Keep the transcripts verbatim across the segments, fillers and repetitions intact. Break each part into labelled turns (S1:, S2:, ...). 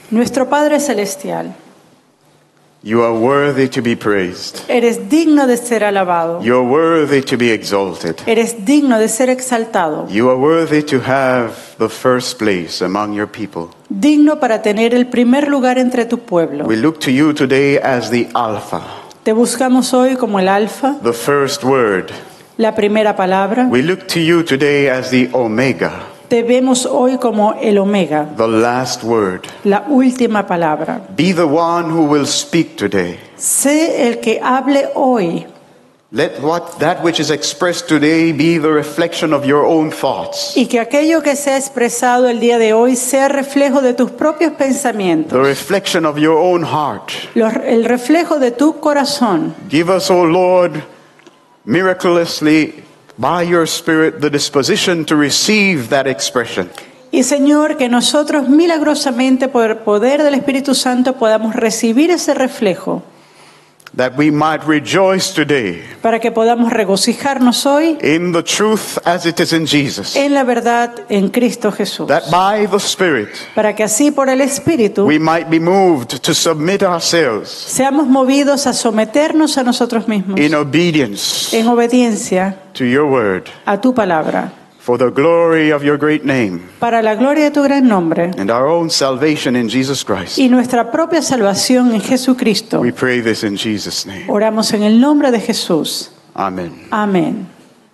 S1: Nuestro Padre Celestial,
S2: you are worthy to be praised.
S1: eres digno de ser alabado,
S2: You are worthy to be exalted.
S1: eres digno de ser exaltado,
S2: You are worthy to have the first place among your people.
S1: digno para tener el primer lugar entre tu pueblo.
S2: We look to you today as the Alpha,
S1: Te buscamos hoy como el Alfa,
S2: the first word.
S1: la primera palabra.
S2: We look to you today as the Omega,
S1: Te vemos hoy como el Omega,
S2: the last word.
S1: la última palabra.
S2: Be the one who will speak today.
S1: Sé el que hable hoy.
S2: Let what that which is expressed today be the reflection of your own thoughts,
S1: Y que aquello que sea expresado el día de hoy sea reflejo de tus propios
S2: the
S1: pensamientos,
S2: reflection of your own heart.
S1: los- el reflejo de tu corazón.
S2: Give us, O Lord, miraculously, by your Spirit, the disposition to receive that expression.
S1: Y Señor, que nosotros milagrosamente por el poder del Espíritu Santo podamos recibir ese reflejo,
S2: That we might rejoice today
S1: para que podamos regocijarnos hoy
S2: in the truth as it is in Jesus.
S1: en la verdad en Cristo Jesús.
S2: That by the Spirit
S1: Para que así por el Espíritu
S2: we might be moved to submit ourselves
S1: seamos movidos a someternos a nosotros mismos
S2: in obedience
S1: en obediencia
S2: to your word,
S1: a tu palabra,
S2: for the glory of your great name
S1: para la gloria de tu gran nombre
S2: and our own salvation in Jesus Christ.
S1: y nuestra propia salvación en Jesucristo.
S2: We pray this in Jesus' name.
S1: Oramos en el nombre de Jesús.
S2: Amen.
S1: Amén.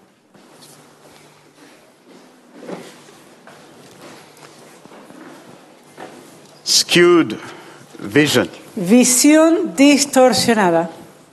S2: Skewed vision.
S1: Visión distorsionada.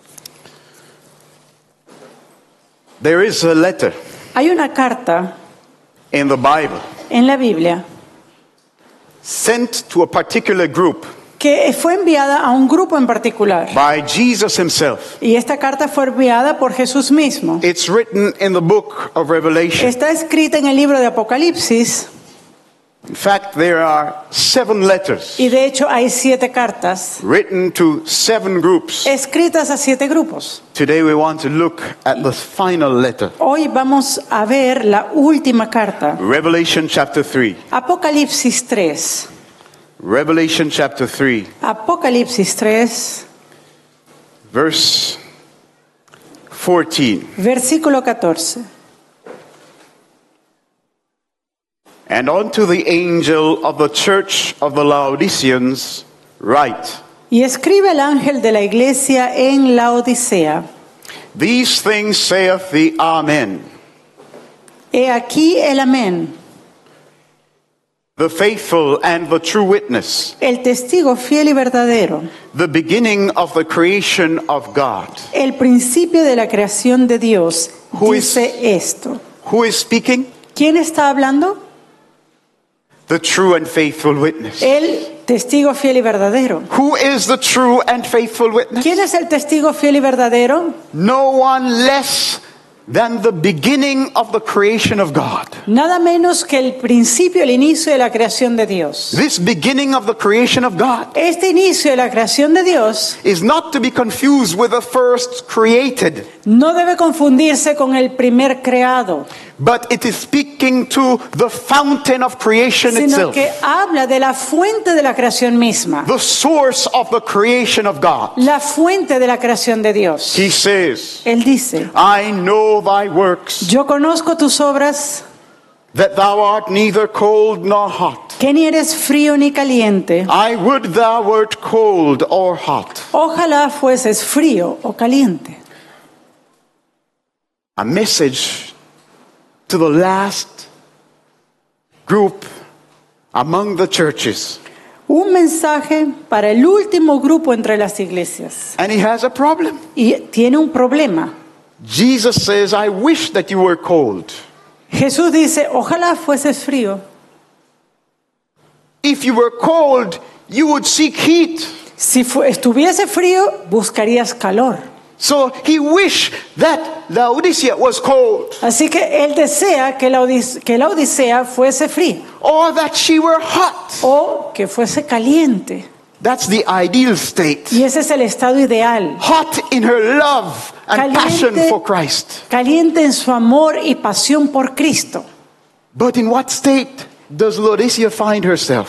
S2: There is a letter
S1: Hay una carta
S2: in the Bible
S1: en la Biblia
S2: sent to a particular group
S1: que fue enviada a un grupo en particular.
S2: by Jesus himself.
S1: Y esta carta fue enviada por Jesús mismo.
S2: It's written in the book of Revelation.
S1: Está escrita en el libro de Apocalipsis
S2: In fact, there are seven letters
S1: y de hecho hay siete cartas
S2: written to seven groups.
S1: escritas a siete grupos.
S2: Today we want to look at the final letter.
S1: Hoy vamos a ver la última carta.
S2: Revelation chapter three.
S1: Apocalipsis tres.
S2: Revelation chapter three,
S1: Apocalipsis tres,
S2: verse fourteen.
S1: versículo catorce.
S2: And unto the angel of the church of the Laodiceans write,
S1: Y escribe el ángel de la iglesia en Laodicea:
S2: These things saith the Amen,
S1: He aquí el amén,
S2: the faithful and the true witness,
S1: el testigo fiel y verdadero,
S2: the beginning of the creation of God.
S1: el principio de la creación de Dios.
S2: Who is-
S1: Dice esto.
S2: Who is speaking?
S1: ¿Quién está hablando?
S2: The true and faithful witness.
S1: El testigo fiel y verdadero.
S2: Who is the true and faithful witness?
S1: ¿Quién es el testigo fiel y verdadero?
S2: No one less than the beginning of the creation of God.
S1: Nada menos que el principio, el inicio de la creación de Dios.
S2: This beginning of the creation of God
S1: Este inicio de la creación de Dios
S2: is not to be confused with the first created,
S1: no debe confundirse con el primer creado,
S2: but it is speaking to the fountain of creation
S1: sino
S2: itself,
S1: que habla de la fuente de la creación misma,
S2: the source of the creation of God.
S1: la fuente de la creación de Dios.
S2: He says,
S1: Él dice:
S2: I know thy works,
S1: Yo conozco tus obras,
S2: that thou art neither cold nor hot.
S1: que ni eres frío ni caliente.
S2: I would thou wert cold or hot.
S1: Ojalá fueses frío o caliente.
S2: A message to the last group among the churches.
S1: Un mensaje para el último grupo entre las iglesias.
S2: And he has a problem.
S1: Y tiene un problema.
S2: Jesus says, I wish that you were cold.
S1: Jesús dice: ojalá fueses frío.
S2: If you were cold, you would seek heat.
S1: Si fu- estuviese frío, buscarías calor.
S2: So he wished that Laodicea was cold,
S1: Así que él desea que la, Odis- que la Odisea fuese fría
S2: or that she were hot.
S1: o que fuese caliente.
S2: That's the ideal state.
S1: Y ese es el estado ideal.
S2: Hot in her love and passion
S1: Caliente,
S2: for Christ.
S1: caliente en su amor y pasión por Cristo.
S2: But in what state does Laodicea find herself?